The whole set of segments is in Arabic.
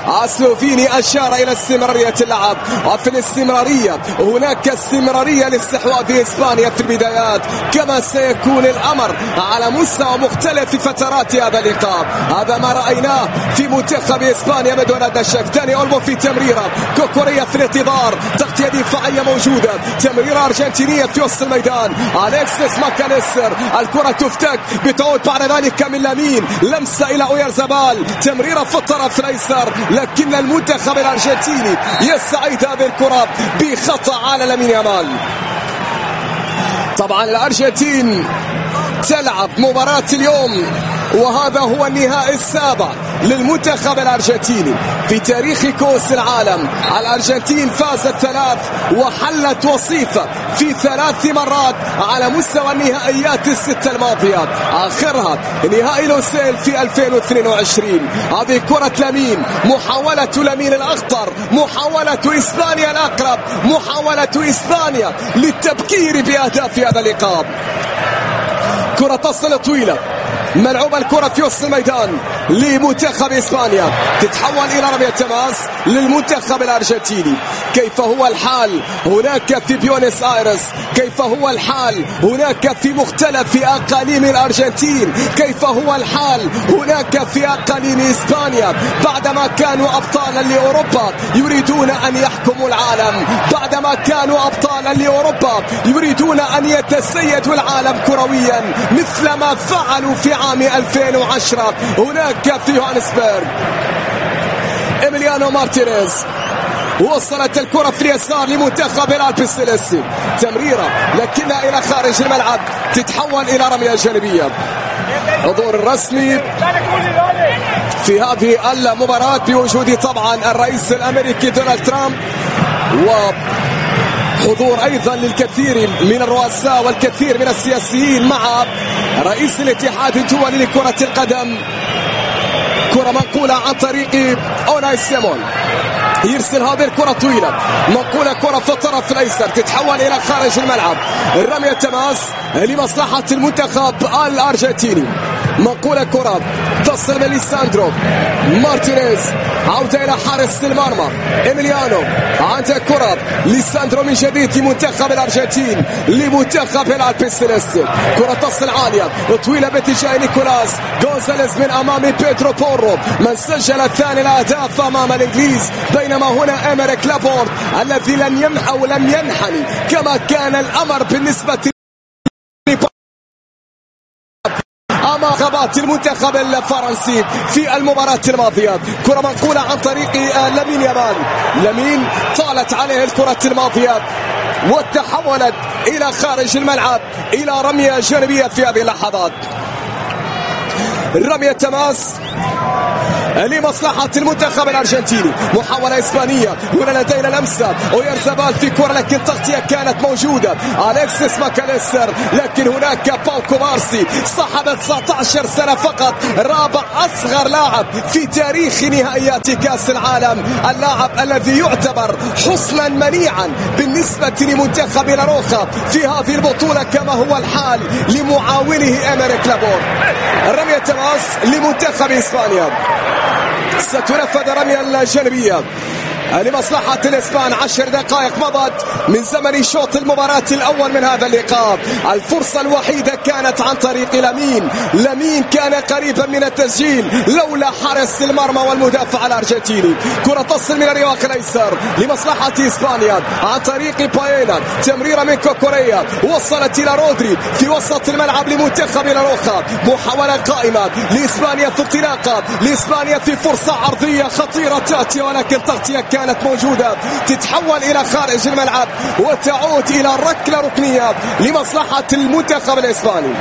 سلوفيني أشار إلى استمرارية اللعب، وفي الاستمرارية هناك استمرارية لاستحواذ إسبانيا في البدايات، كما سيكون الأمر على مستوى مختلف في فترات هذا اللقاء. هذا ما رأيناه في منتخب إسبانيا بدون أدنى شك. داني أولمو في تمريرة، كوكوريا في الانتظار، تغطية دفاعية موجودة، تمريرة أرجنتينية في وسط الميدان، أليكسيس ماكاليستر، الكرة تفتك، بتعود بعد ذلك من لامين، لمسة إلى أويرزابال، تمريرة في الطرف الأيسر، لكن المنتخب الأرجنتيني يستعيد هذه الكرة بخطأ على لامين يامال. طبعا الأرجنتين تلعب مباراة اليوم، وهذا هو النهائي السابع للمنتخب الأرجنتيني في تاريخ كؤوس العالم. الأرجنتين فازت 3 وحلت وصيفة في 3 مرات على مستوى النهائيات ال6 الماضية، آخرها نهائي لوسيل في 2022. هذه كرة لامين، محاولة لامين الأخطر، محاولة إسبانيا الأقرب، محاولة إسبانيا للتبكير بأهداف هذا اللقاء. كرة تصل طويلة، ملعوبة الكرة في وسط الميدان لمنتخب إسبانيا، تتحول إلى رمية تماس للمنتخب الأرجنتيني. كيف هو الحال هناك في بيونس آيرس؟ كيف هو الحال هناك في مختلف أقاليم الأرجنتين؟ كيف هو الحال هناك في أقاليم إسبانيا؟ بعدما كانوا أبطالا لأوروبا يريدون أن يحكموا العالم، بعدما كانوا أبطالا لأوروبا يريدون أن يتسيدوا العالم كرويا مثل ما فعلوا في عام 2010 هناك في يوهانسبرغ. إيميليانو مارتينيز، وصلت الكرة في اليسار لمنتخب الألبي السيليستي، تمريرة لكنها إلى خارج الملعب، تتحول إلى رمية جانبية. حضور الرسمي في هذه المباراة بوجود طبعا الرئيس الأمريكي دونالد ترامب، وحضور أيضا للكثير من الرؤساء والكثير من السياسيين مع رئيس الاتحاد الدولي لكرة القدم. كرة منقولة عن طريق أوناي سيمون، يرسل هذه الكرة طويلة، منقولة كرة في الطرف الأيسر، تتحول إلى خارج الملعب، الرمية تماس لمصلحة المنتخب الأرجنتيني. منقولة كرة تصل من ليساندرو مارتينيز، عودة إلى حارس المرمى إيميليانو، عنده كرة ليساندرو من جديد لمنتخب الأرجنتين، لمنتخب الألبي السيليستي. كرة تصل عالية طويلة باتجاه نيكولاس غونزاليز من أمام بيدرو بورو، من سجل ثاني الأهداف أمام الإنجليز، بينما هنا إيميريك لابورت الذي لم ينحى ولم ينحني كما كان الأمر بالنسبة أمام خبات المنتخب الفرنسي في المباراة الماضية. كرة منقولة عن طريق لامين يامال، لامين طالت عليه الكرة الماضية وتحولت إلى خارج الملعب إلى رمية جانبية في هذه اللحظات. رمية تماس لمصلحة المنتخب الأرجنتيني، محاولة إسبانية، هنا لدينا لمسة أويرزابال في كرة لكن تغطية كانت موجودة، أليكسيس ماكاليستر، لكن هناك باو كوبارسي صاحب 19 سنة فقط، رابع أصغر لاعب في تاريخ نهائيات كأس العالم، اللاعب الذي يعتبر حصنا منيعا بالنسبة لمنتخب لاروخا في هذه البطولة كما هو الحال لمعاونه إيميريك لابور. الرمية تماس لمنتخب إسبانيا، ستنفذ رمية الجانبية لمصلحة الإسبان. 10 دقائق مضت من زمن شوط المباراة الأول من هذا اللقاء، الفرصة الوحيدة كانت عن طريق لامين، لامين كان قريبا من التسجيل لولا حارس المرمى والمدافع الأرجنتيني. كرة تصل من الرواق الأيسر لمصلحة إسبانيا عن طريق باينا، تمريرة من كوكوريا وصلت إلى رودري في وسط الملعب لمنتخب لاروخا، محاولة قائمة لإسبانيا في انطلاقة، لإسبانيا في فرصة عرضية خطيرة تأتي ولكن تغطية كانت موجودة، تتحول إلى خارج الملعب وتعود إلى ركلة ركنية لمصلحة المنتخب الإسباني.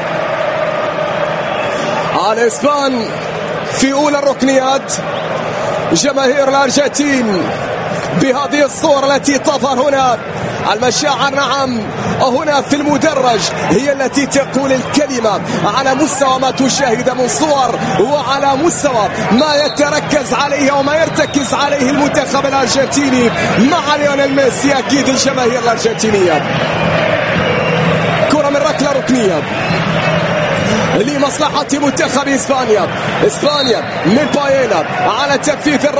الإسبان في أولى الركنيات، جماهير الأرجنتين بهذه الصورة التي تظهر هنا، المشاعر نعم هنا في المدرج هي التي تقول الكلمة على مستوى ما تشاهد من صور وعلى مستوى ما يتركز عليه وما يرتكز عليه المنتخب الأرجنتيني مع ليونيل ميسي. أكيد الجماهير الأرجنتينية. كرة من ركلة ركنية لمصلحة منتخب إسبانيا، إسبانيا من باينا على تنفيذ